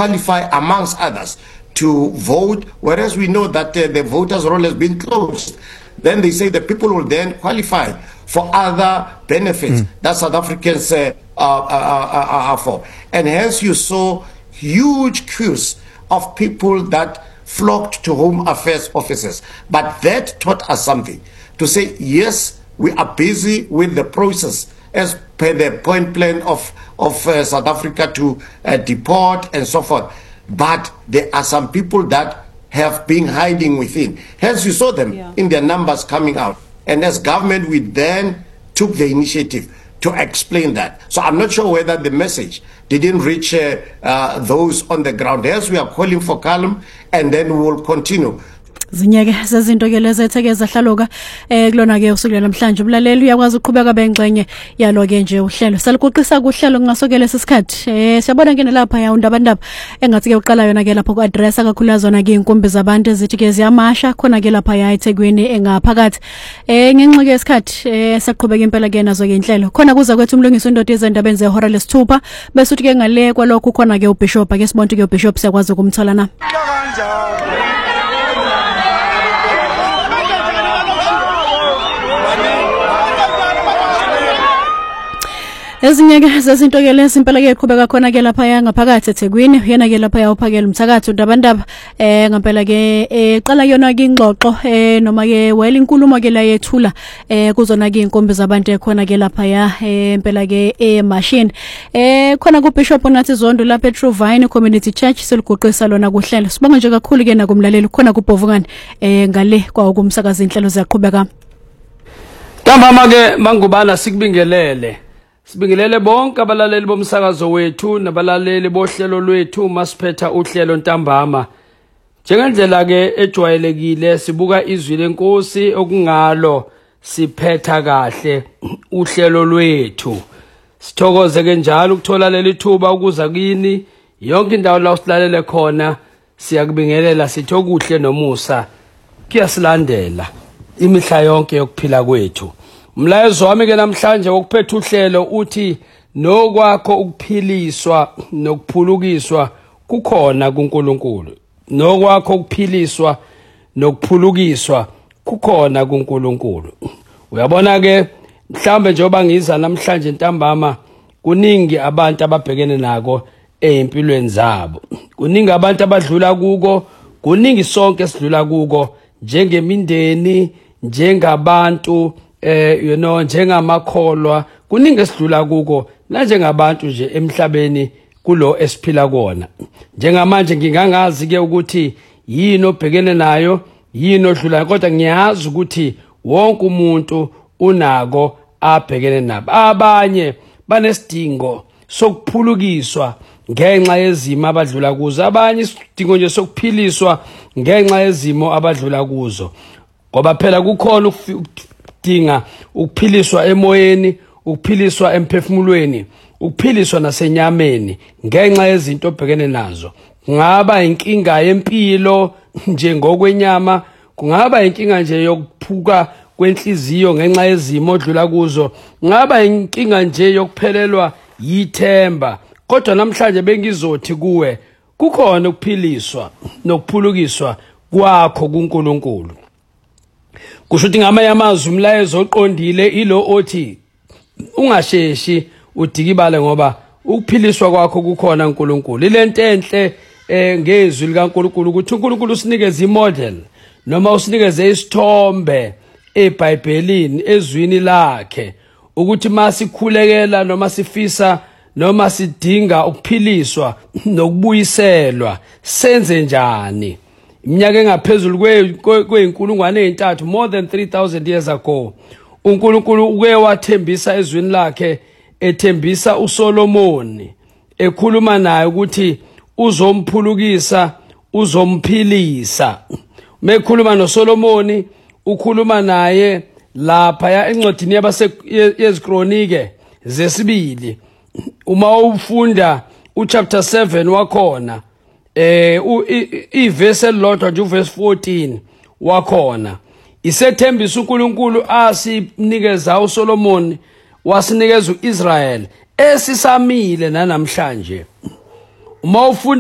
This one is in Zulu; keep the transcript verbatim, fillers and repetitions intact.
qualify, amongst others, to vote, whereas we know that uh, the voters' roll has been closed. Then they say the people will then qualify for other benefits mm. that South Africans uh, are, are, are for. And hence you saw huge queues of people that flocked to Home Affairs offices. But that taught us something, to say, yes, we are busy with the process as per the point plan of, of uh, South Africa to uh, deport and so forth. But there are some people that have been hiding within. Hence, you saw them yeah. in their numbers coming out. And as government, we then took the initiative to explain that. So I'm not sure whether the message didn't reach uh, uh, those on the ground. Hence, we are calling for calm, and then we will continue. Zinyeke sezinto ke lezi ethekeza hlaloka eh kulona ke usuku namhlanje umlaleli uyakwazi ukuqhubeka bengxenye yalo ke nje uhlelo salikuqisa kuhlelo ngasokele lesikhathi eh siyabona ngene lapha ya undabandaba engathi ke uqala yona ke lapha ku address akakhulu zona ke inkumbi zabantu ezithi ke ziyamasha khona ke lapha ya eThekwini engaphakathi eh ngenxa ke isikhathi eh saqhubeka impela ke nazo ke inhlelo khona kuza kwethu umlungisi indodi ezendaba enze ihora lesithupha bese uthi ke ngale kwalokho khona ke uBishop ake sibonke ke uBishop siyakwazi ukumthola na ezinye ke zezinto ke lezi impela ke iqhubeka khona ke lapha ya ngaphakathi eThekwini yena ke lapha ya uphakela umthakatho ndabandaba eh ngempela ke eqala yona ke ingxoxo eh noma ke well inkulumo ke la yethula eh kuzona ke inkombi zabantu ekhona ke lapha ya impela ke emachine eh khona ku Bishop nathi Zondo lapha eTruvine Community Church seliguqisa lona kuhlelo sibonga nje kakhulu ke nakumlaleli khona kuBhovukani eh ngale kwa ukumsakaza inhlelo ziyaqhubeka ntambama ke mangubana sikubingelele Sibingelele bonke abalaleli bomsakazo wethu nabalaleli bohlelo lwethu masiphetha uhlelo ntambama. Njengendlela ke ejwayelekile sibuka izwi lenkosi okungalo siphetha kahle uhlelo lwethu. Sithokoze ke njalo ukuthola leli thuba ukuza kini yonke indawo la usilalele khona siyakubingelela sithi okuhle nomusa kuyasilandela imihla yonke yokuphila kwethu. Umlayezo wami ke namhlanje wokuphetha uhlelo uthi nokwakho ukuphiliswa nokuphulukiswa kukhona kuNkulunkulu. Nokwakho ukuphiliswa nokuphulukiswa kukhona kuNkulunkulu. Uyabona ke mhlambe njengoba ngiza namhlanje ntambama kuningi abantu ababhekene nako empilweni zabo. Kuningi abantu abadlula kuko, kuningi sonke sidlula kuko njengemindeni, njengabantu eh you know njengamakholwa kuningi esidlula kuko na njengabantu nje emhlabeni kulo esiphila kona. Njengamanje ngingangazi ke ukuthi yini obhekene nayo, yini odlula, kodwa ngiyazi ukuthi wonke umuntu unako abhekene nabo. Abanye banesidingo sokuphulukiswa ngenxa yezimo abadlula kuzo, abanye isidingo nje sokuphiliswa ngenxa yezimo abadlula kuzo. Ngoba phela kukhona dinga ukuphiliswa emoyeni, ukuphiliswa emphefumulweni, ukuphiliswa nasenyameni ngenxa yezinto obhekene nazo. Kungaba inkinga yempilo nje ngokwenyama, kungaba inkinga nje yokuphuka kwenhliziyo ngenxa yezimo odlula kuzo, kungaba inkinga nje yokuphelelwa yithemba. Kodwa namhlanje bengizothi kuwe kukhona ukuphiliswa nokuphulukiswa kwakho kuNkulunkulu. Kusho ukuthi ngamanye amazwi umlayezo oqondile ilo othi ungasheshi udikibale ngoba ukuphiliswa kwakho kukhona uNkulunkulu. Ilento enhle eh ngezwi likaNkulunkulu ukuthi uNkulunkulu usinikeze imodel noma usinikeze isithombe eBhayibhelini ezwini lakhe ukuthi masikhulekela noma sifisa noma sidinga ukuphiliswa nokubuyiselwa senze njani. Iminyaka engaphezulu kweyinkulungwane ezintathu, more than three thousand years ago, uNkulunkulu uke wathembisa ezwini lakhe, ethembisa uSolomoni, ekhuluma naye ukuthi uzomphulukisa, uzomphilisa. Mekhuluma noSolomoni, ukhuluma naye lapha ya encwadini yezikronike zesibili. Uma ufunda uchapter seven wakhona, eh iverse elilodwa nje uverse fourteen wakhona isethembisa uNkulunkulu asinikeza uSolomon wasinikeza uIsrael esisamile nanamhlanje. Uma ufunda